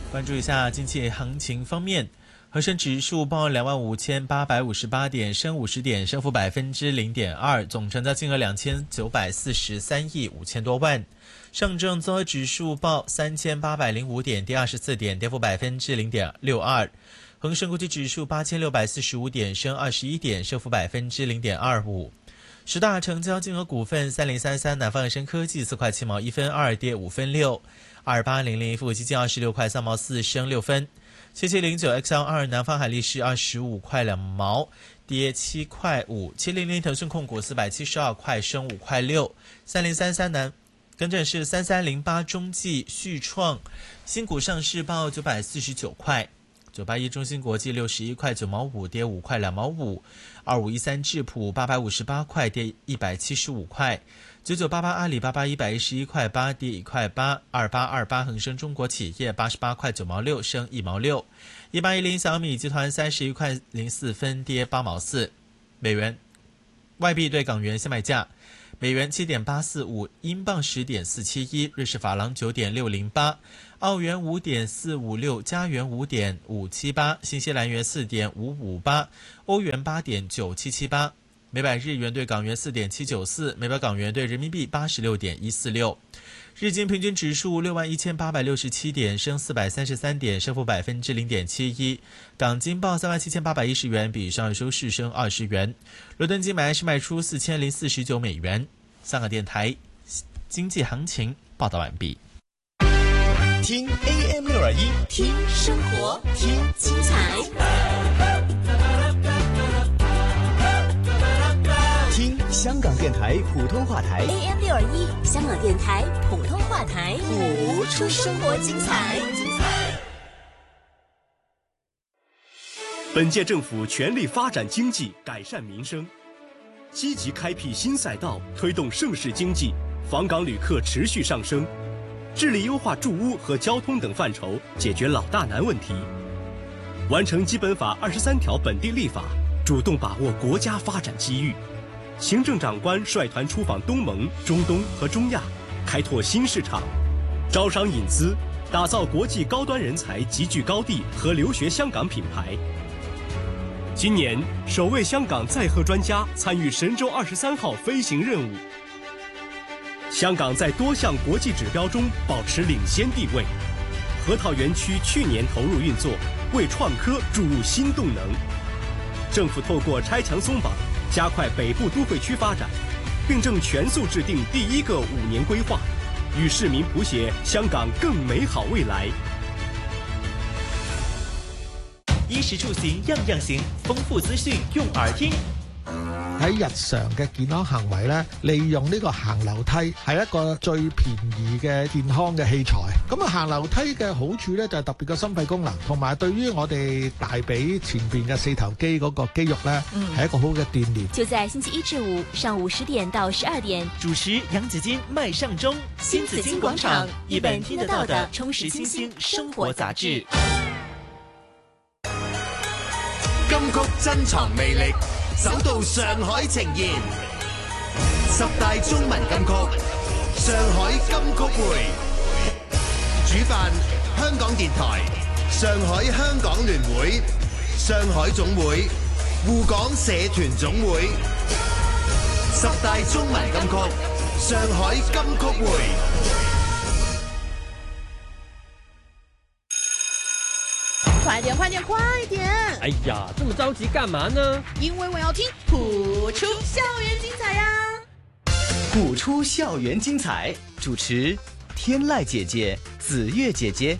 关注一下经济行情方面，恒生指数报25,858点，升50点，升幅0.2%，总成交金额2943亿5千多万。上证综合指数报3805点，跌24点，跌幅0.62%。恒生国际指数8645点，升21点，升幅0.25%。十大成交金额股份：3033南方恒生科技4块7毛1分2，跌5分6。2800富国基金26块3毛4，升6分。7709 XL2 南方海力士25块2毛，跌7块5。700腾讯控股472块，升5块6。3033是3308中继续创新股上市报949块。981中芯国际61块9毛5，跌5块2毛5。2513智普858块，跌175块。9988阿里巴巴111块8，跌1块8。2828恒生中国企业88块9毛6，升1毛6。1810小米集团31块04分，跌8毛4。美元外币对港元现卖价：美元7.845，英镑10.471，瑞士法郎9.608，澳元5.456，加元5.578，新西兰元4.558，欧元8.9778，每百日元对港元4.794，每百港元对人民币86.146。日经平均指数61867点，升433点，升幅0.71%。港金报37810元，比上日收市升20元。伦敦金买是卖出4049美元。香港电台经济行情报道完毕。 听 AM621， 听生活，听精彩， 听香港电台普通话台 AM621，香港电台普通话台，谱出生活精彩。 本届政府全力发展经济，改善民生，积极开辟新赛道，推动盛世经济，访港旅客持续上升，致力优化住屋和交通等范畴，解决老大难问题，完成基本法23条本地立法，主动把握国家发展机遇。行政长官率团出访东盟、中东和中亚，开拓新市场，招商引资，打造国际高端人才集聚高地和留学香港品牌。今年首位香港载荷专家参与神舟23号飞行任务。香港在多项国际指标中保持领先地位。河套园区去年投入运作，为创科注入新动能。政府透过拆墙松绑，加快北部都会区发展，并正全速制定第一个5年规划，与市民谱写香港更美好未來。 衣食住行樣樣行，豐富資訊用耳聽。 喺日常嘅健康行為咧，利用呢個行樓梯係一個最便宜嘅健康嘅器材。咁啊，行樓梯嘅好處咧就係特別嘅心肺功能，同埋對於我哋大髀前邊嘅四頭肌嗰個肌肉咧，係一個好嘅鍛鍊。 就在星期一至五上午10點到12點， 主持楊子矜、麥尚中， 新紫荊廣場一本聽得到的充實新鮮生活雜誌。 金曲珍藏魅力，首到上海呈現10大中文金曲，上海金曲會。主辦香港電台、上海香港聯會、上海總會、滬港社團總會。10大中文金曲，上海金曲會。 快點快點快點！ 哎呀，這麼着急幹嘛呢？ 因為我要聽譜出校園精彩呀！ 譜出校園精彩，主持天籟姐姐、子月姐姐。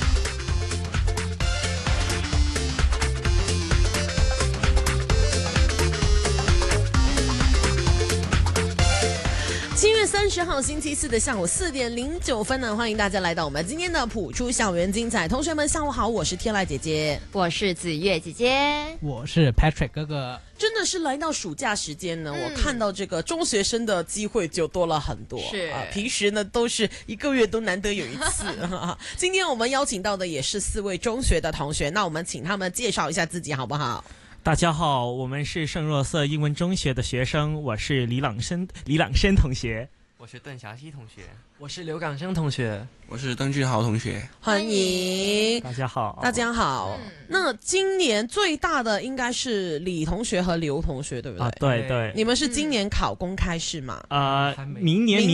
7月30號星期四的下午4點09分呢，歡迎大家來到我們今天的譜出校園精彩。同學們下午好，我是天籟姐姐， 我是子月姐姐， 我是 Patrick 哥哥。 真的是來到暑假時間呢，我看到這個中學生的機會就多了很多。 是平時呢都是1個月都難得有一次。今天我們邀請到的也是4位中學的同學，那我們請他們介紹一下自己好不好？ 大家好，我们是圣若瑟英文中学的学生，我是李朗生同学。 我是邓霞熙同学。 我是刘港生同学。 我是邓俊豪同学。 欢迎大家好。 大家好。那今年最大的应该是李同学和刘同学，对不对？ 对对。 你们是今年考公开试吗？ 明年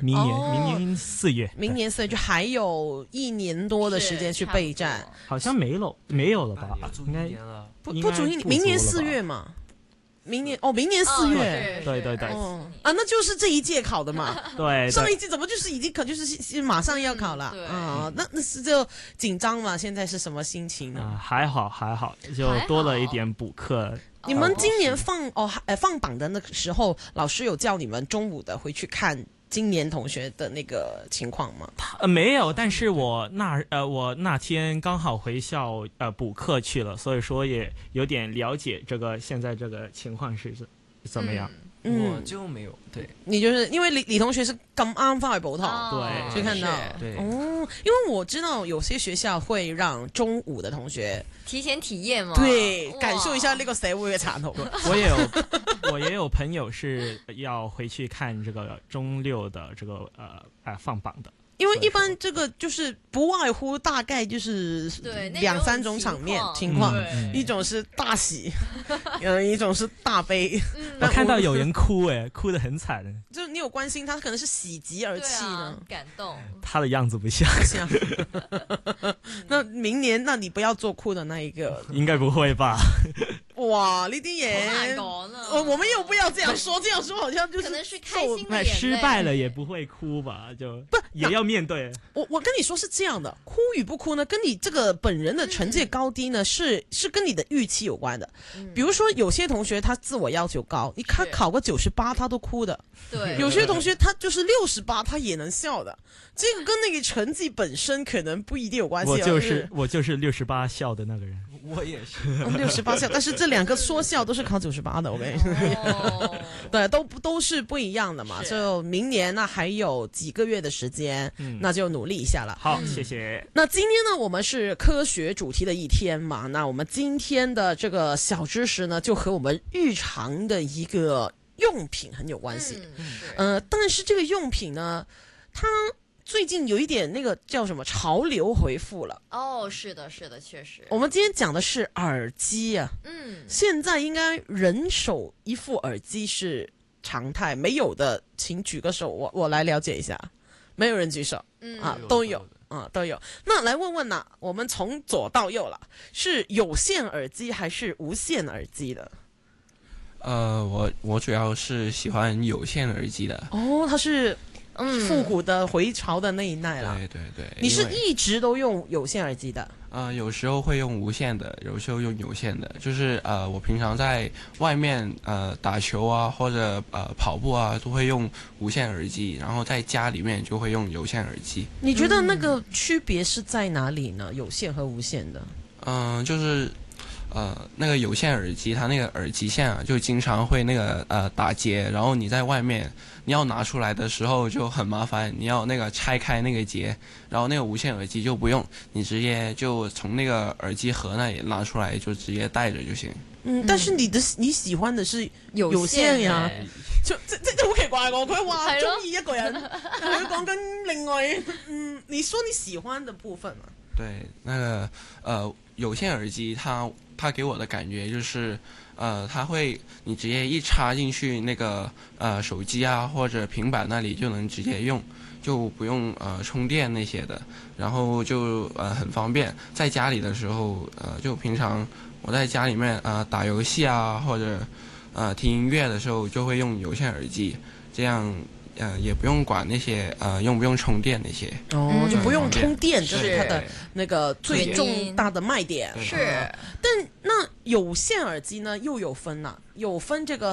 4月。 明年4月就还有1年多的时间去备战。 好像没有了吧？应该不足1年，明年4月嘛。明年4月， 对， 那就是这一届考的嘛。 对， 上一届怎么就是已经考，就是马上要考了啊？那是就紧张嘛？现在是什么心情呢？ 还好，就多了一点补课。 你们今年放榜的那个时候，老师有叫你们中午的回去看今年同学的那个情况吗？ 没有，但是我那天刚好回校补课去了，所以说也有点了解现在这个情况是怎么样。 我就没有。对， 你就是因为李同学是咁啱翻去补堂， 对， 所以看到对因为我知道有些学校会让中午的同学提前体验嘛， 对，感受一下那个社会的残酷。 我也有朋友是要回去看这个中6的这个放榜的。 因为一般这个就是不外乎大概就是2-3种情况，一种是大喜，一种是大悲。 我看到有人哭哭得很惨。 就你有关心他可能是喜极而泣呢？ 感动。 他的样子不像。 那明年那你不要做哭的那一个。 应该不会吧？ 哇，呢啲嘢，我们又不要这样说，这样说好像就是可能是开心的眼泪。 失败了也不会哭吧？也要面对。 我跟你说是这样的，哭与不哭呢，跟你这个本人的成绩高低呢，是跟你的预期有关的。比如说有些同学他自我要求高，他考个98他都哭的。 对， 有些同学他就是68他也能笑的。这个跟那个成绩本身可能不一定有关系。 我就是68笑的那个人。 我也是 68笑，但是这2个说笑都是考98的，我跟你说，对，都是不一样的嘛。就明年那还有几个月的时间，那就努力一下了。 好，谢谢。 那今天呢，我们是科学主题的一天嘛，那我们今天的这个小知识呢，就和我们日常的一个用品很有关系。但是这个用品呢，它最近有一点那个叫什么潮流回复了。 是的，确实。 我们今天讲的是耳机啊。现在应该人手一副耳机是常态，没有的请举个手，我来了解一下。没有人举手。都有。都有。那来问问呢，我们从左到右了，是有线耳机还是無線耳機的？ 我主要是喜欢有线耳机的。 它是复古的回潮的那一代啦。 对。 你是一直都用有线耳机的？ 有时候会用无线的，有时候用有线的。就是我平常在外面打球啊，或者跑步啊，都会用无线耳机，然后在家里面就会用有线耳机。 你觉得那个区别是在哪里呢？有线和无线的？ 就是那个有线耳机，它那个耳机线啊，就经常会那个打结，然后你在外面你要拿出来的时候就很麻烦，你要那个拆开那个结，然后那个无线耳机就不用，你直接就从那个耳机盒那里拿出来，就直接戴着就行。 但是你喜歡的是有線呀，即好奇怪喎！佢話中意一個人，佢講緊另外，你說你喜歡的部分嘛？ 对，那个有线耳机它给我的感觉就是，它会你直接一插进去那个手机啊或者平板那里就能直接用，就不用充电那些的，然后就很方便。在家里的时候，就平常我在家里面打游戏啊或者听音乐的时候就会用有线耳机，这样。也不用管那些用不用充电那些就不用充电，这是它的那个最重大的卖点。 是， 但那有线耳机呢又有分了，有分这个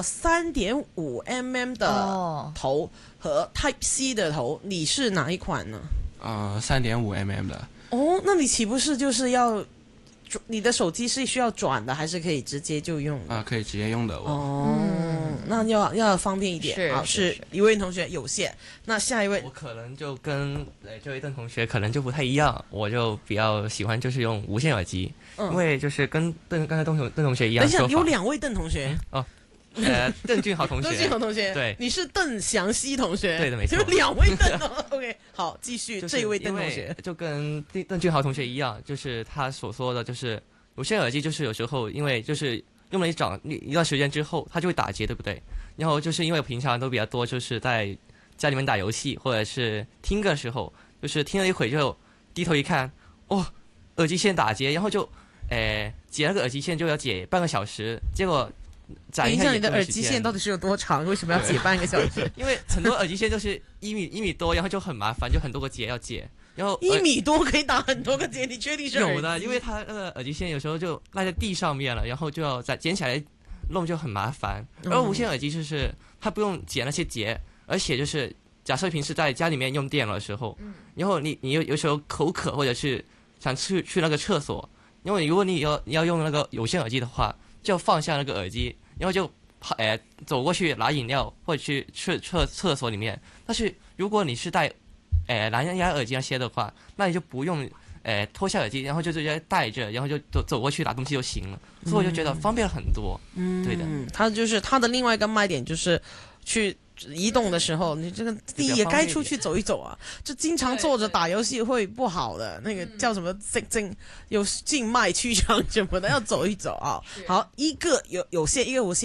3.5mm 的头和 Type C 的头，你是哪一款呢 ？3.5mm 的。 那你岂不是就是要你的手机是需要转的，还是可以直接就用的？ 可以直接用的。 那要方便一点。是一位同学有线，那下一位我可能就跟这位邓同学可能就不太一样，我就比较喜欢就是用无线耳机，因为就是跟刚才邓同学一样。 等一下，有2位邓同学邓俊豪同学。 邓俊豪同学， 对， 你是邓祥熙同学。 对的，没错。 有2位邓哦。OK， 好，继续、 就是、 这一位邓同学， 就跟邓俊豪同学一样，就是他所说的，就是有些耳机就是有时候因为就是用了一段时间之后，它就会打结，对不对？然后就是因为平常都比较多，就是在家里面打游戏或者是听歌的时候，就是听了一会就低头一看，哦，耳机线打结，然后就解那个耳机线就要解半个小时，结果等一下，你的耳机线到底是有多长？为什么要解半个小时？ 因为很多耳机线就是一米多，然后就很麻烦，就很多个结要解。然后 1米多可以打很多个结，你确定是有的？因为它那个耳机线有时候就赖在地上面了，然后就要再捡起来弄，就很麻烦。而无线耳机就是它不用解那些结，而且就是假设平时在家里面用电脑的时候，然后你有时候口渴或者是想去那个厕所，因为如果你要用那个有线耳机的话，就放下那个耳机，然后就走过去拿饮料或者去厕所里面。但是如果你是戴蓝牙耳机那些的话，那你就不用脱下耳机，然后就直接戴着，然后就走过去拿东西就行了。所以我就觉得方便了很多。对的。 它就是它的另外一个卖点就是去移动的时候，你这个你也该出去走一走啊！就经常坐着打游戏会不好的，那个叫什么有静脉曲张什么的，要走一走啊。好，一个有线，一个无线。